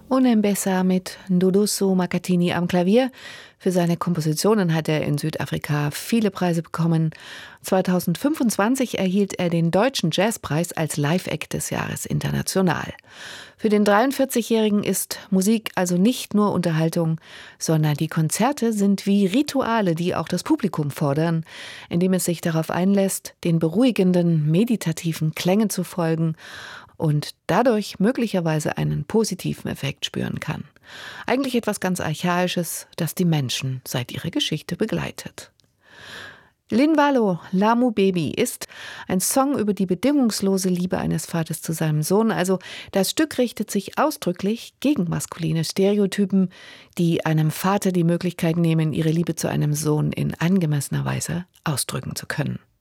Unembesa mit Nduduso Makatini am Klavier. Für seine Kompositionen hat er in Südafrika viele Preise bekommen. 2025 erhielt er den Deutschen Jazzpreis als Live-Act des Jahres international. Für den 43-Jährigen ist Musik also nicht nur Unterhaltung, sondern die Konzerte sind wie Rituale, die auch das Publikum fordern, indem es sich darauf einlässt, den beruhigenden, meditativen Klängen zu folgen und dadurch möglicherweise einen positiven Effekt spüren kann. Eigentlich etwas ganz Archaisches, das die Menschen seit ihrer Geschichte begleitet. Linvalo, Lamu Baby ist ein Song über die bedingungslose Liebe eines Vaters zu seinem Sohn. Also das Stück richtet sich ausdrücklich gegen maskuline Stereotypen, die einem Vater die Möglichkeit nehmen, ihre Liebe zu einem Sohn in angemessener Weise ausdrücken zu können.